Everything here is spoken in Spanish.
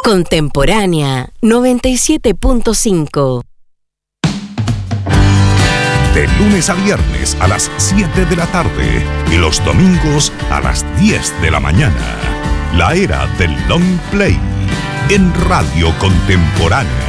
Contemporánea 97.5. De lunes a viernes a las 7 de la tarde y los domingos a las 10 de la mañana. La era del long play en Radio Contemporánea.